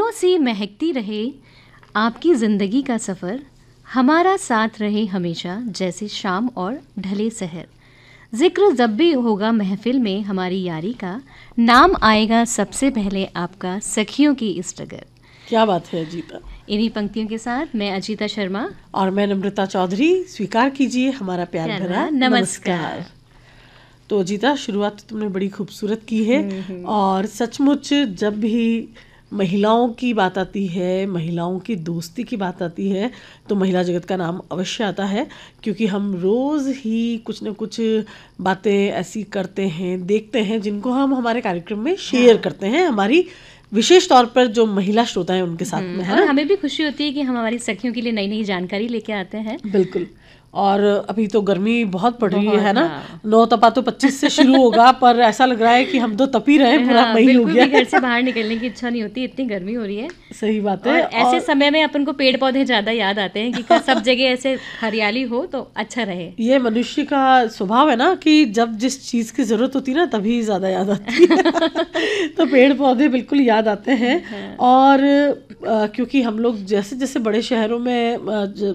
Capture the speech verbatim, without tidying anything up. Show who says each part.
Speaker 1: फूलों से महकती रहे आपकी ज़िंदगी का सफ़र, हमारा साथ रहे हमेशा जैसे शाम और ढले सहर। जिक्र जब भी होगा महफिल में हमारी यारी का, नाम आएगा सबसे पहले आपका सखियों की इस डगर।
Speaker 2: क्या बात है अजीता।
Speaker 1: इन्हीं पंक्तियों के साथ मैं अजीता शर्मा
Speaker 2: और मैं नम्रता चौधरी, स्वीकार कीजिए हमारा प्यार भरा नमस्कार, नमस्कार। तो अजीता, शुरुआत तो तुमने बड़ी खूबसूरत की है और सचमुच जब भी महिलाओं की बात आती है, महिलाओं की दोस्ती की बात आती है, तो महिला जगत का नाम अवश्य आता है, क्योंकि हम रोज़ ही कुछ न कुछ बातें ऐसी करते हैं, देखते हैं, जिनको हम हमारे कार्यक्रम में शेयर करते हैं, हमारी विशेष तौर पर जो महिला श्रोता हैं उनके साथ में, है
Speaker 1: और
Speaker 2: ना?
Speaker 1: हमें भी खुशी होती है कि हम हमारी सखियों के लिए नई नई जानकारी लेके आते हैं।
Speaker 2: बिल्कुल। और अभी तो गर्मी बहुत पड़ रही
Speaker 1: बहुत,
Speaker 2: है ना।
Speaker 1: हाँ।
Speaker 2: नौ तपा तो पच्चीस से शुरू होगा, पर ऐसा लग रहा है कि हम तो तप ही रहे, पूरा
Speaker 1: हाँ,
Speaker 2: मई हो
Speaker 1: बिल्कुल
Speaker 2: गया।
Speaker 1: भी घर से बाहर निकलने की इच्छा नहीं होती, इतनी गर्मी हो रही है।
Speaker 2: सही बात
Speaker 1: और
Speaker 2: है।
Speaker 1: ऐसे समय में अपन को पेड़ पौधे ज़्यादा याद आते हैं कि सब जगह ऐसे हरियाली हो तो अच्छा रहे।
Speaker 2: ये मनुष्य का स्वभाव है ना कि जब जिस चीज़ की ज़रूरत होती है ना, तभी ज़्यादा याद आती है। तो पेड़ पौधे बिल्कुल याद आते हैं। और आ, क्योंकि हम लोग जैसे जैसे बड़े शहरों में आ,